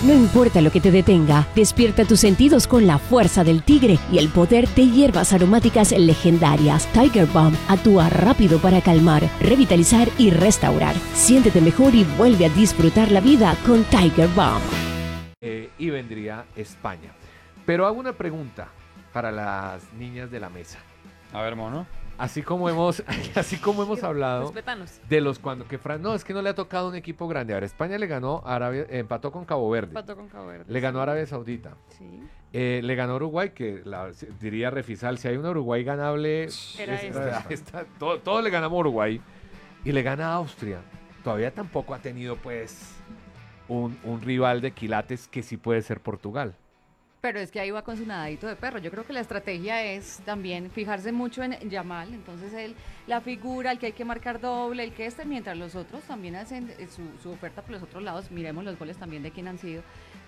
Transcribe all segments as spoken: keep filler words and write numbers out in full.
No importa lo que te detenga, despierta tus sentidos con la fuerza del tigre y el poder de hierbas aromáticas legendarias. Tiger Balm actúa rápido para calmar, revitalizar y restaurar. Siéntete mejor y vuelve a disfrutar la vida con Tiger Balm. Eh, y vendría España. Pero hago una pregunta para las niñas de la mesa. A ver, mono. Así como hemos, así como hemos hablado Respétanos. de los cuando que Fran, no, es que no le ha tocado un equipo grande. A ver, España le ganó a Arabia, eh, empató con Cabo Verde. Empató con Cabo Verde. Le ganó a sí. Arabia Saudita. Sí. Eh, le ganó a Uruguay, que la, diría Refisal, si hay un Uruguay ganable, Era es- este. está- todo, todo le ganamos a Uruguay. Y le gana a Austria. Todavía tampoco ha tenido, pues, un, un rival de quilates que sí puede ser Portugal. Pero es que ahí va con su nadadito de perro. Yo creo que la estrategia es también fijarse mucho en Yamal. Entonces él, la figura, el que hay que marcar doble, el que este, mientras los otros también hacen eh, su, su oferta por los otros lados. Miremos los goles también de quién han sido.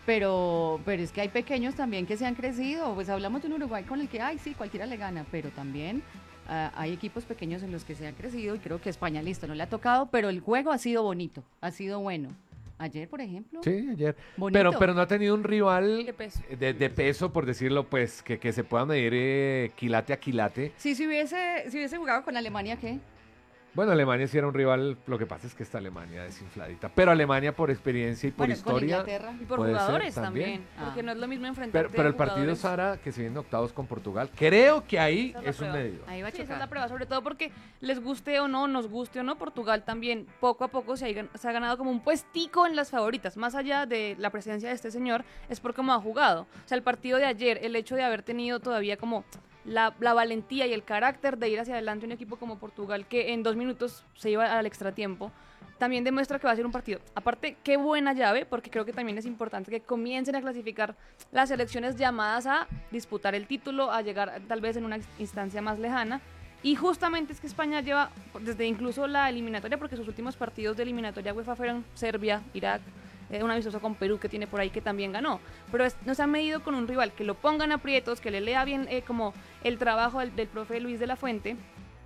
Pero, pero es que hay pequeños también que se han crecido. Pues hablamos de un Uruguay con el que, ay, sí, cualquiera le gana. Pero también uh, hay equipos pequeños en los que se han crecido. Y creo que España, listo, no le ha tocado. Pero el juego ha sido bonito, ha sido bueno. Ayer, por ejemplo. Sí, ayer. Bonito. Pero, pero no ha tenido un rival De peso. de, de peso, por decirlo, pues, que, que se pueda medir eh, quilate a quilate. Sí, si hubiese, si hubiese jugado con Alemania, ¿qué? Bueno, Alemania sí era un rival, lo que pasa es que está Alemania desinfladita. Pero Alemania por experiencia y por Bueno, con historia. Inglaterra. Y por puede ser jugadores también. también. Ah. Porque no es lo mismo enfrentarte Pero, pero el a partido, jugadores. Sara, que se viene octavos con Portugal, creo que ahí Esa es la es un prueba. medio. Ahí va a Sí, esa es chocar. la prueba, sobre todo porque les guste o no, nos guste o no, Portugal también poco a poco se ha, gan- se ha ganado como un puestico en las favoritas, más allá de la presencia de este señor, es por cómo ha jugado. O sea, el partido de ayer, el hecho de haber tenido todavía como la, la valentía y el carácter de ir hacia adelante un equipo como Portugal, que en dos minutos se iba al extratiempo, también demuestra que va a ser un partido. Aparte, qué buena llave, porque creo que también es importante que comiencen a clasificar las selecciones llamadas a disputar el título, a llegar tal vez en una instancia más lejana. Y justamente es que España lleva, desde incluso la eliminatoria, porque sus últimos partidos de eliminatoria UEFA fueron Serbia, Irak, eh, un amistoso con Perú que tiene por ahí que también ganó. Pero es- no se ha medido con un rival que lo pongan aprietos, que le lea bien eh, como el trabajo del, del profe Luis de la Fuente.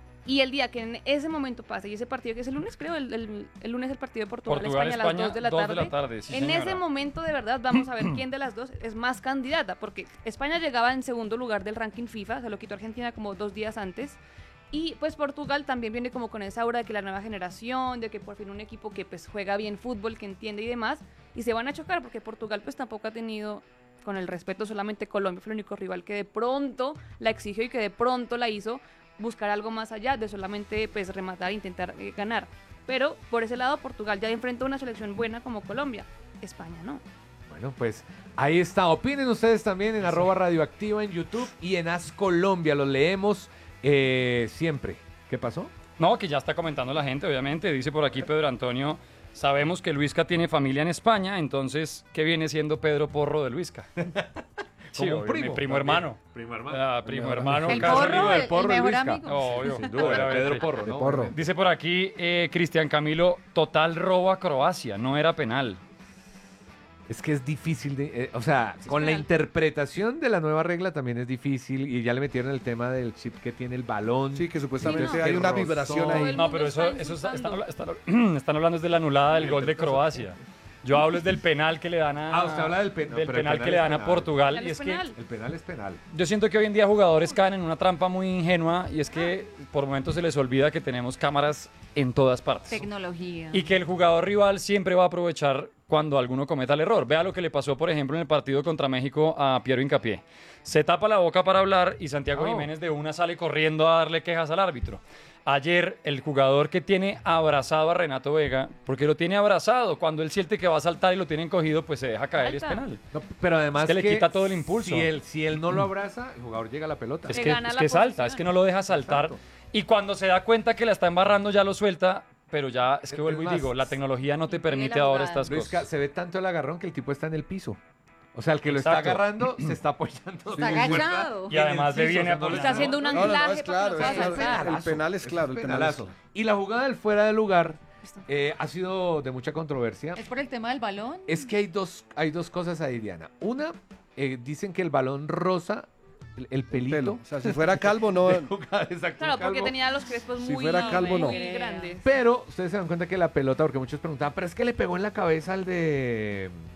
Y el día que en ese momento pase, y ese partido que es el lunes, creo, el, el- el lunes el partido de Portugal, Portugal, España, a las España, dos de la dos tarde. de la tarde, sí, en señora. ese momento, de verdad, vamos a ver quién de las dos es más candidata, porque España llegaba en segundo lugar del ranking FIFA, se lo quitó Argentina como dos días antes. Y pues Portugal también viene como con esa aura de que la nueva generación, de que por fin un equipo que pues juega bien fútbol, que entiende y demás, y se van a chocar porque Portugal pues tampoco ha tenido, con el respeto, solamente Colombia fue el único rival que de pronto la exigió y que de pronto la hizo buscar algo más allá de solamente pues rematar e intentar eh, ganar. Pero por ese lado Portugal ya enfrenta una selección buena como Colombia, España no. Bueno, pues ahí está. Opinen ustedes también en arroba radioactiva en YouTube y en As Colombia. Los leemos eh, siempre. ¿Qué pasó? No, que ya está comentando la gente, obviamente. Dice por aquí Pedro Antonio, sabemos que Luisca tiene familia en España, entonces, ¿qué viene siendo Pedro Porro de Luisca? Sí, Como un obvio, primo mi primo también. hermano. Primo hermano. Ah, primo hermano. El casi porro, amigo el, del porro el de mejor Luisca. amigo. Obvio, Sin duda, era Pedro Porro, ¿no? Porro. Dice por aquí eh, Cristian Camilo, total robo a Croacia, no era penal. Es que es difícil de... eh, o sea, Sí, con es la real. interpretación de la nueva regla también es difícil y ya le metieron el tema del chip que tiene el balón. Sí, que supuestamente Sí, no. hay una Que vibración rozó. Todo ahí. el No, mundo pero eso, está eso está- están, insultando. habla- están- están hablando es de la anulada del gol de Croacia. Yo hablo es del penal que le dan a... Ah, usted habla del pen- no, del pero el penal penal que le es dan a penal. Portugal. Penal Y es es que penal. El penal es penal. yo siento que hoy en día jugadores caen en una trampa muy ingenua y es que por momentos se les olvida que tenemos cámaras en todas partes. Tecnología. Y que el jugador rival siempre va a aprovechar cuando alguno cometa el error. Vea lo que le pasó, por ejemplo, en el partido contra México a Piero Hincapié. Se tapa la boca para hablar y Santiago Oh. Jiménez de una sale corriendo a darle quejas al árbitro. Ayer, el jugador que tiene abrazado a Renato Vega, porque lo tiene abrazado, cuando él siente que va a saltar y lo tienen cogido, pues se deja caer y es Falta. penal. No, pero además Es que le quita todo el impulso. Si él, si él no lo abraza, el jugador llega a la pelota. Es Le que, gana es la que salta, posición. es que no lo deja saltar. Exacto. Y cuando se da cuenta que la está embarrando, ya lo suelta. Pero ya, es que Es vuelvo y más, digo, la tecnología no te impide permite la ahora jugada. estas Luisca, cosas. se ve tanto el agarrón que el tipo está en el piso. O sea, el que lo Exacto. está agarrando se está apoyando. Está muy fuerte agachado. Y además en el le viene piso, a o sea, no le Está haciendo un No, no, no, anclaje es para claro, que no es pueda claro. saltar. El penal es claro, el penal es penalazo. Y la jugada del fuera de lugar eh, ha sido de mucha controversia. ¿Es por el tema del balón? Es que hay dos, hay dos cosas ahí, Diana. Una, eh, dicen que el balón rosa el, el pelito. pelo. O sea, si fuera calvo, no. de jugada, exacto, Claro, porque calvo. tenía los crespos Si muy, fuera calvo, no. muy grandes. Pero ustedes se dan cuenta que la pelota, porque muchos preguntaban, pero es que le pegó en la cabeza al de